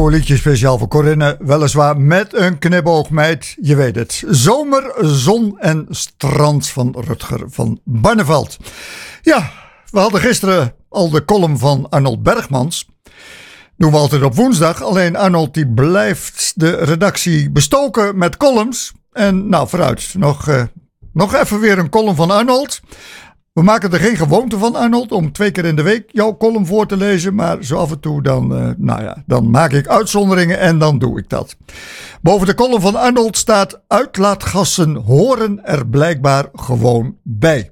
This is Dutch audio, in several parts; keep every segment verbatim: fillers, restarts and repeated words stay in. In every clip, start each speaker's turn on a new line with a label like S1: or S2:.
S1: nieuwe liedje speciaal voor Corinne. Weliswaar met een knipoog, meid. Je weet het. Zomer, zon en strand van Rutger van Barneveld. Ja, we hadden gisteren al de column van Arnold Bergmans. Doen we altijd op woensdag. Alleen Arnold die blijft de redactie bestoken met columns. En nou, vooruit. Nog, uh, nog even weer een column van Arnold. We maken er geen gewoonte van, Arnold, om twee keer in de week jouw column voor te lezen. Maar zo af en toe dan, uh, nou ja, dan maak ik uitzonderingen en dan doe ik dat. Boven de column van Arnold staat: uitlaatgassen horen er blijkbaar gewoon bij.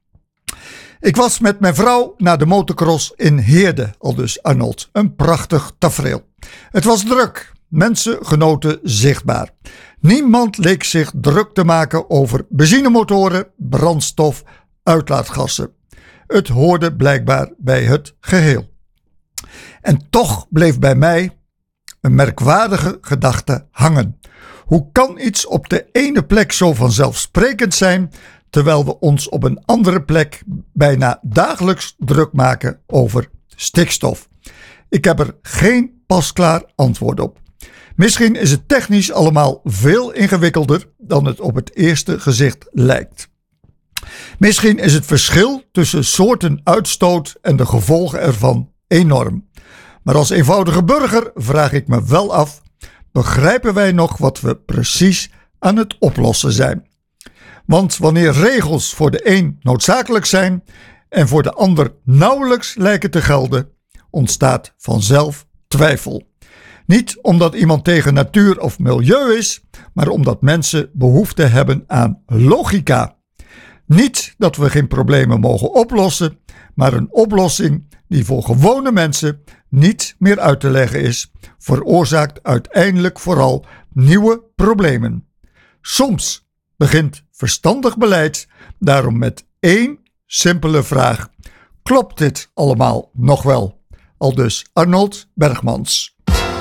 S1: Ik was met mijn vrouw naar de motocross in Heerde, aldus Arnold. Een prachtig tafereel. Het was druk. Mensen genoten zichtbaar. Niemand leek zich druk te maken over benzinemotoren, brandstof, uitlaatgassen. Het hoorde blijkbaar bij het geheel. En toch bleef bij mij een merkwaardige gedachte hangen. Hoe kan iets op de ene plek zo vanzelfsprekend zijn, terwijl we ons op een andere plek bijna dagelijks druk maken over stikstof? Ik heb er geen pasklaar antwoord op. Misschien is het technisch allemaal veel ingewikkelder dan het op het eerste gezicht lijkt. Misschien is het verschil tussen soorten uitstoot en de gevolgen ervan enorm. Maar als eenvoudige burger vraag ik me wel af: begrijpen wij nog wat we precies aan het oplossen zijn? Want wanneer regels voor de een noodzakelijk zijn en voor de ander nauwelijks lijken te gelden, ontstaat vanzelf twijfel. Niet omdat iemand tegen natuur of milieu is, maar omdat mensen behoefte hebben aan logica. Niet dat we geen problemen mogen oplossen, maar een oplossing die voor gewone mensen niet meer uit te leggen is, veroorzaakt uiteindelijk vooral nieuwe problemen. Soms begint verstandig beleid daarom met één simpele vraag: klopt dit allemaal nog wel? Aldus Arnold Bergmans.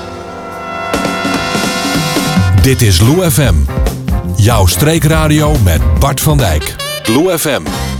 S2: Dit is Lou F M. Jouw streekradio met Bart van Dijk. Lou F M.